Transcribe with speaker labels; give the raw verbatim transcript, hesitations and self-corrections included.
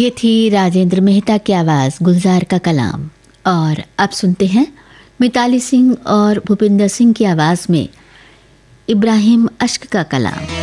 Speaker 1: ये थी राजेंद्र मेहता की आवाज़, गुलजार का कलाम। और अब सुनते हैं मिताली सिंह और भूपिंदर सिंह की आवाज़ में इब्राहिम अश्क का कलाम।